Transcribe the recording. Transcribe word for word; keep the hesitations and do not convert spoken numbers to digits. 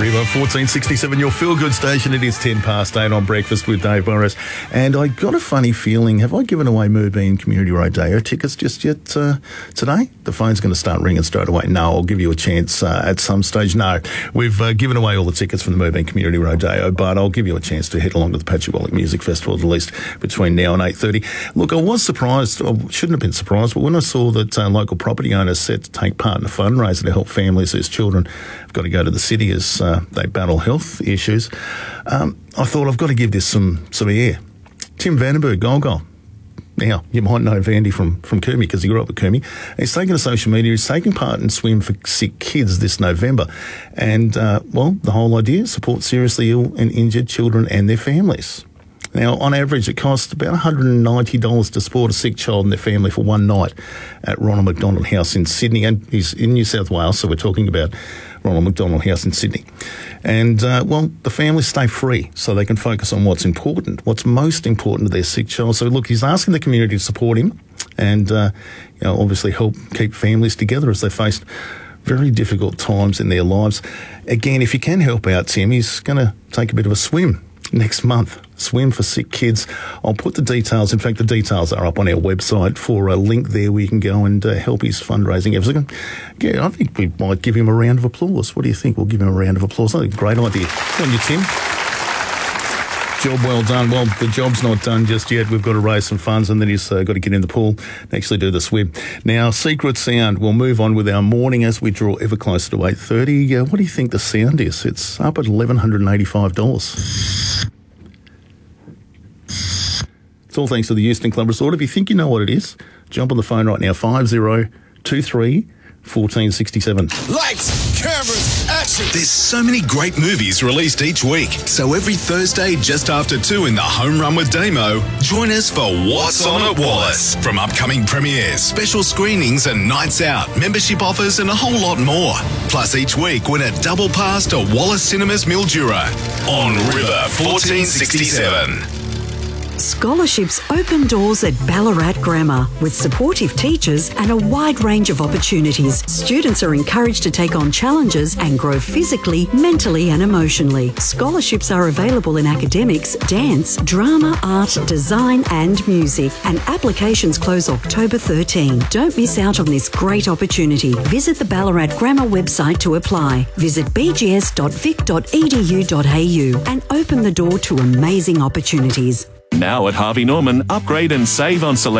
River, fourteen sixty-seven, your feel-good station. It is ten past eight on Breakfast with Dave Burrows. And I got a funny feeling, have I given away Moobeen Community Rodeo tickets just yet uh, today? The phone's going to start ringing straight away. No, I'll give you a chance uh, at some stage. No, we've uh, given away all the tickets for the Moobeen Community Rodeo, but I'll give you a chance to head along to the Patchawallic Music Festival at least between now and eight thirty. Look, I was surprised, I shouldn't have been surprised, but when I saw that uh, local property owners set to take part in a fundraiser to help families whose children have got to go to the city as uh, they battle health issues, um, I thought I've got to give this some, some air. Tim Vandenberg, Golgol. Now, you might know Vandy from, from Coombe because he grew up with Coombe. He's taken to social media. He's taking part in Swim for Sick Kids this November. And, uh, well, the whole idea, support seriously ill and injured children and their families. Now, on average, it costs about one hundred ninety dollars to support a sick child and their family for one night at Ronald McDonald House in Sydney. And he's in New South Wales, so we're talking about Ronald McDonald House in Sydney. And, uh, well, the families stay free so they can focus on what's important, what's most important to their sick child. So, look, he's asking the community to support him and, uh, you know, obviously help keep families together as they face very difficult times in their lives. Again, if you can help out Tim, he's going to take a bit of a swim next month. Swim for Sick Kids. I'll put the details, in fact, the details are up on our website for a link there where you can go and uh, help his fundraising efforts. Yeah, I think we might give him a round of applause. What do you think? We'll give him a round of applause. I think a great idea. Come on, you, Tim. Job well done. Well, the job's not done just yet. We've got to raise some funds and then he's uh, got to get in the pool and actually do the swim. Now, Secret Sound. We'll move on with our morning as we draw ever closer to eight thirty. Uh, what do you think the sound is? It's up at eleven eighty-five dollars. It's all thanks to the Euston Club Resort. If you think you know what it is, jump on the phone right now, five zero two three, one four six seven. Lights, cameras, action. There's so many great movies released each week. So every Thursday just after two in the Home Run with Damo, join us for What's On at Wallace. From upcoming premieres, special screenings and nights out, membership offers and a whole lot more. Plus each week win a double pass to Wallace Cinemas Mildura on River fourteen sixty-seven. Scholarships open doors at Ballarat Grammar. With supportive teachers and a wide range of opportunities, students are encouraged to take on challenges and grow physically, mentally and emotionally. Scholarships are available in academics, dance, drama, art, design and music, and applications close October thirteenth. Don't miss out on this great opportunity. Visit the Ballarat Grammar website to apply. Visit b g s dot vic dot e d u dot a u and open the door to amazing opportunities. Now at Harvey Norman, upgrade and save on select